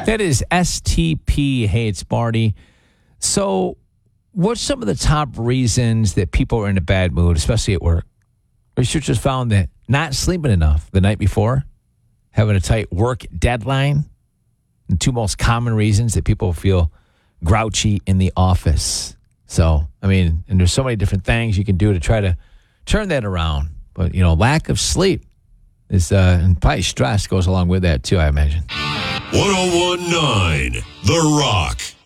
That is STP. Hey, it's Marty. So, what's some of the top reasons that people are in a bad mood, especially at work? Research has found that not sleeping enough the night before, having a tight work deadline, the two most common reasons that people feel grouchy in the office. So, I mean, and there's so many different things you can do to try to turn that around. But, lack of sleep is, and probably stress goes along with that too, I imagine. 101.9 The Rock.